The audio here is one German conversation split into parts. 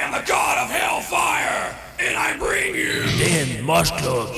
am the god of hellfire, and I bring you den Moshclub.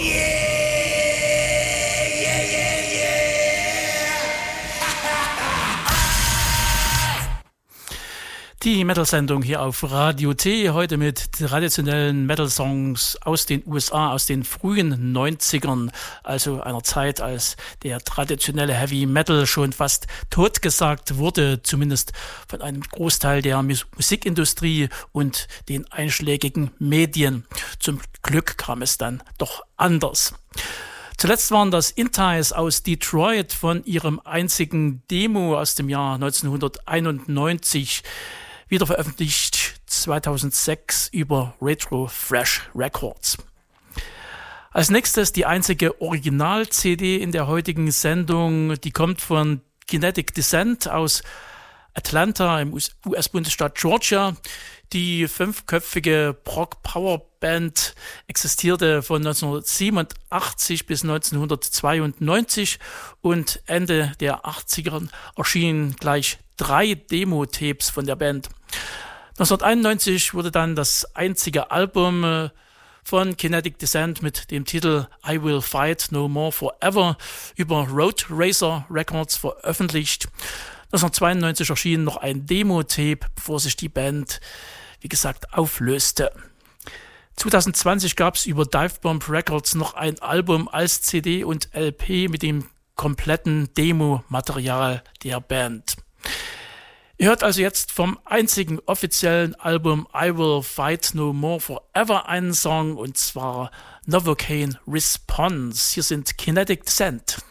Die Metal-Sendung hier auf Radio T, heute mit traditionellen Metal-Songs aus den USA, aus den frühen 90ern, also einer Zeit, als der traditionelle Heavy Metal schon fast totgesagt wurde, zumindest von einem Großteil der Musikindustrie und den einschlägigen Medien. Zum Glück kam es dann doch anders. Zuletzt waren das Inties aus Detroit von ihrem einzigen Demo aus dem Jahr 1991, wieder veröffentlicht 2006 über Retro Fresh Records. Als nächstes die einzige Original-CD in der heutigen Sendung, die kommt von Kinetic Descent aus Atlanta im US-Bundesstaat Georgia. Die 5-köpfige Prog-Power-Band existierte von 1987 bis 1992 und Ende der 80er erschienen gleich 3 Demo-Tapes von der Band. 1991 wurde dann das einzige Album von Kinetic Descent mit dem Titel I Will Fight No More Forever über Road Racer Records veröffentlicht. 1992 erschien noch ein Demo-Tape, bevor sich die Band, wie gesagt, auflöste. 2020 gab es über Divebomb Records noch ein Album als CD und LP mit dem kompletten Demo-Material der Band. Ihr hört also jetzt vom einzigen offiziellen Album I Will Fight No More Forever einen Song, und zwar Novocaine Response. Hier sind Kinetic Descent.